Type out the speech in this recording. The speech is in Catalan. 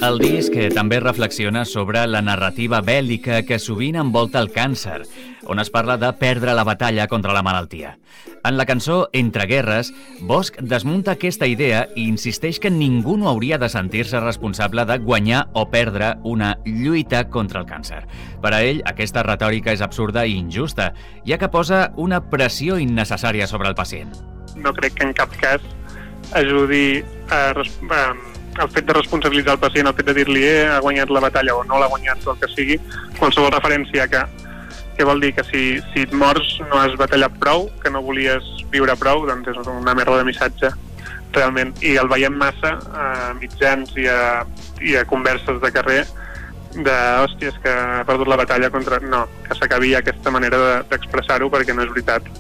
El disc també reflexiona sobre la narrativa bèl·lica que sovint envolta el càncer, on es parla de perdre la batalla contra la malaltia. En la cançó Entre guerres, Bosch desmunta aquesta idea i insisteix que ningú no hauria de sentir-se responsable de guanyar o perdre una lluita contra el càncer. Per a ell, aquesta retòrica és absurda i injusta, ja que posa una pressió innecessària sobre el pacient. No crec que en cap cas ajudi el fet de responsabilitzar el pacient, el fet de dir-li ha guanyat la batalla o no l'ha guanyat, o el que sigui, qualsevol referència que vol dir que si et mors no has batallat prou, que no volies viure prou, doncs és una merda de missatge, realment. I el veiem massa a mitjans i a converses de carrer de, hòstia, és que ha perdut la batalla contra... No, que s'acabi aquesta manera d'expressar-ho perquè no és veritat.